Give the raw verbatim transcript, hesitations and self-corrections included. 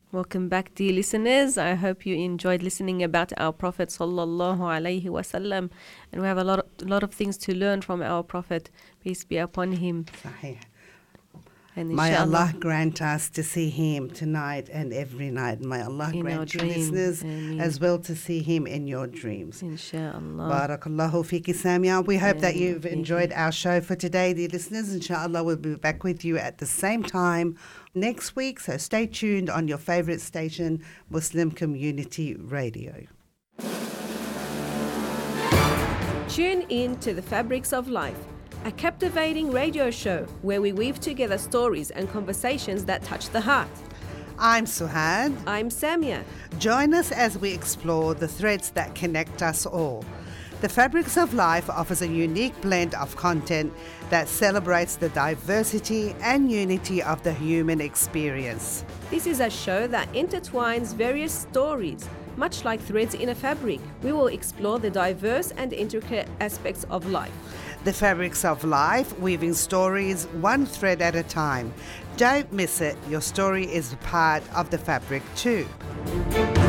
Welcome back, dear listeners. I hope you enjoyed listening about our Prophet sallallahu alaihi wasallam, and we have a lot, of, lot of things to learn from our Prophet, peace be upon him. Sahih. And May inshallah, Allah grant us to see him tonight and every night. May Allah in our grant you dreams. listeners Ameen. as well to see him in your dreams. Inshallah. Barakallahu fiki Samia. We hope that Ameen. you've enjoyed our show for today, dear listeners. Inshallah, we'll be back with you at the same time next week. So stay tuned on your favorite station, Muslim Community Radio. Tune in to The Fabrics of Life, a captivating radio show where we weave together stories and conversations that touch the heart. I'm Suhad. I'm Samia. Join us as we explore the threads that connect us all. The Fabrics of Life offers a unique blend of content that celebrates the diversity and unity of the human experience. This is a show that intertwines various stories. Much like threads in a fabric, we will explore the diverse and intricate aspects of life. The Fabrics of Life, weaving stories one thread at a time. Don't miss it. Your story is part of the fabric too.